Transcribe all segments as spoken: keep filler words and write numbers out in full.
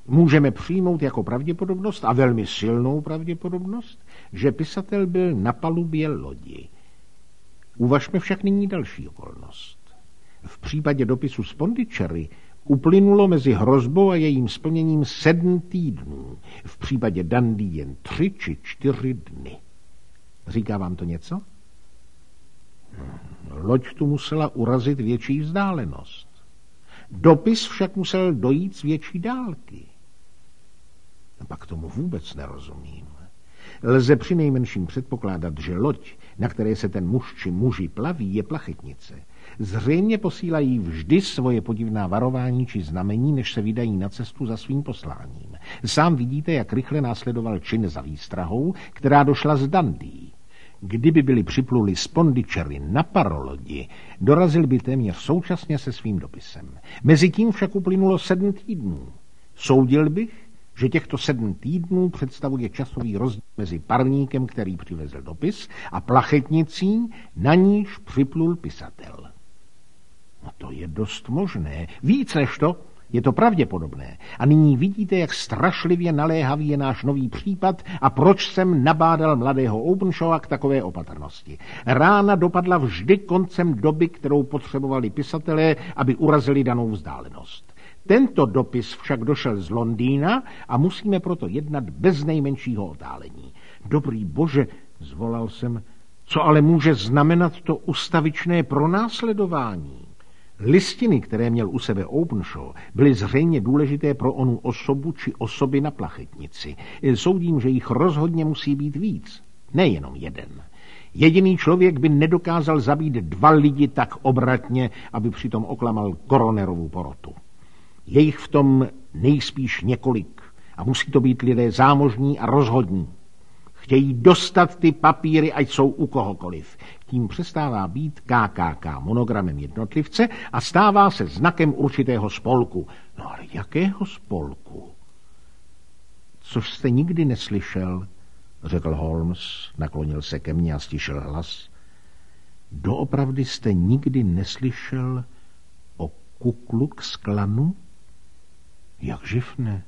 Můžeme přijmout jako pravděpodobnost, a velmi silnou pravděpodobnost, že pisatel byl na palubě lodi. Uvažme však nyní další okolnost. V případě dopisu z Pondicherry uplynulo mezi hrozbou a jejím splněním sedm týdnů, v případě Dundee jen tři či čtyři dny. Říká vám to něco? Loď tu musela urazit větší vzdálenost. Dopis však musel dojít z větší dálky. A pak tomu vůbec nerozumím. Lze přinejmenším předpokládat, že loď, na které se ten muž či muži plaví, je plachetnice. Zřejmě posílají vždy svoje podivná varování či znamení, než se vydají na cestu za svým posláním. Sám vidíte, jak rychle následoval čin za výstrahou, která došla z Dundee. Kdyby byli připluli z Pondicherry na parolodi, dorazil by téměř současně se svým dopisem. Mezitím však uplynulo sedm týdnů. Soudil bych, že těchto sedm týdnů představuje časový rozdíl mezi parníkem, který přivezl dopis, a plachetnicí, na níž připlul pisatel. No to je dost možné. Víc než to, je to pravděpodobné. A nyní vidíte, jak strašlivě naléhavý je náš nový případ a proč jsem nabádal mladého Openshawa k takové opatrnosti. Rána dopadla vždy koncem doby, kterou potřebovali pisatelé, aby urazili danou vzdálenost. Tento dopis však došel z Londýna a musíme proto jednat bez nejmenšího otálení. Dobrý bože, zvolal jsem, co ale může znamenat to ustavičné pronásledování? Listiny, které měl u sebe Openshaw, byly zřejmě důležité pro onu osobu či osoby na plachetnici. Soudím, že jich rozhodně musí být víc, nejenom jeden. Jediný člověk by nedokázal zabít dva lidi tak obratně, aby přitom oklamal koronerovu porotu. Je jich v tom nejspíš několik a musí to být lidé zámožní a rozhodní. Chtějí dostat ty papíry, ať jsou u kohokoliv. Tím přestává být K K K monogramem jednotlivce a stává se znakem určitého spolku. No ale jakého spolku? Což jste nikdy neslyšel, řekl Holmes, naklonil se ke mně a stišil hlas. Doopravdy jste nikdy neslyšel o Ku Klux Klanu? Jak živ ne?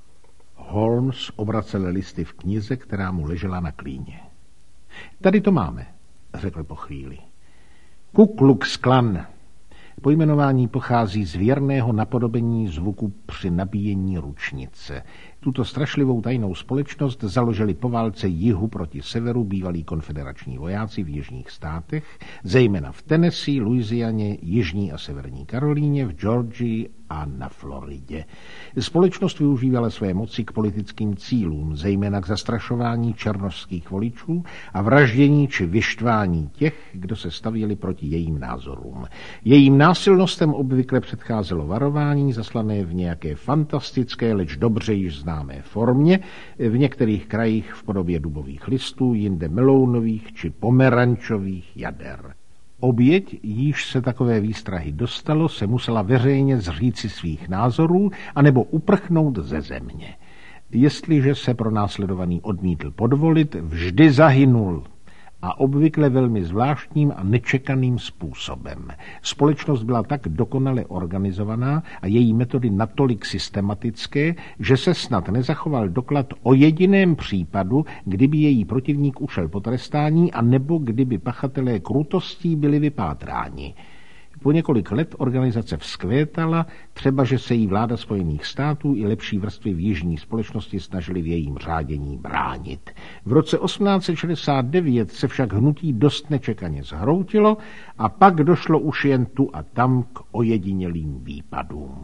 Holmes obracel listy v knize, která mu ležela na klíně. Tady to máme, řekl po chvíli. Ku Klux Klan. Pojmenování pochází z věrného napodobení zvuku při nabíjení ručnice. Tuto strašlivou tajnou společnost založili po válce jihu proti severu bývalí konfederační vojáci v jižních státech, zejména v Tennessee, Louisianě, jižní a severní Karolíně, v Georgii a na Floridě. Společnost využívala své moci k politickým cílům, zejména k zastrašování černošských voličů a vraždění či vyštvání těch, kdo se stavěli proti jejím názorům. Jejím násilnostem obvykle předcházelo varování zaslané v nějaké fantastické, leč dobře již známé formě, v některých krajích v podobě dubových listů, jinde melounových či pomerančových jader. Oběť, jíž se takové výstrahy dostalo, se musela veřejně zříci svých názorů anebo uprchnout ze země. Jestliže se pronásledovaný odmítl podvolit, vždy zahynul a obvykle velmi zvláštním a nečekaným způsobem. Společnost byla tak dokonale organizovaná a její metody natolik systematické, že se snad nezachoval doklad o jediném případu, kdyby její protivník ušel potrestání a nebo kdyby pachatelé krutostí byli vypátráni. Po několik let organizace vzkvétala, třeba že se jí vláda Spojených států i lepší vrstvy v jižní společnosti snažili v jejím řádění bránit. V roce osmnáct set šedesát devět se však hnutí dost nečekaně zhroutilo a pak došlo už jen tu a tam k ojedinělým výpadům.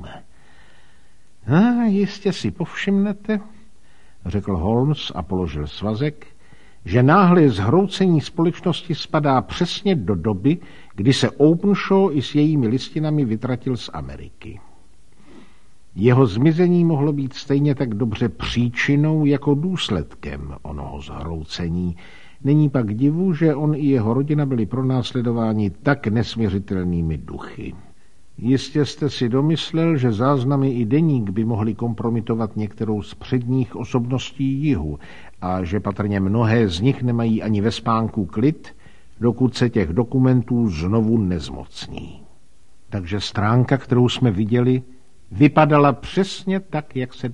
A jistě si povšimnete, řekl Holmes a položil svazek, že náhle zhroucení společnosti spadá přesně do doby, kdy se Openshaw i s jejími listinami vytratil z Ameriky. Jeho zmizení mohlo být stejně tak dobře příčinou jako důsledkem onoho zhroucení. Není pak divu, že on i jeho rodina byli pronásledováni tak nesměřitelnými duchy. Jistě jste si domyslel, že záznamy i deník by mohly kompromitovat některou z předních osobností jihu a že patrně mnohé z nich nemají ani ve spánku klid, dokud se těch dokumentů znovu nezmocní. Takže stránka, kterou jsme viděli, vypadala přesně tak, jak se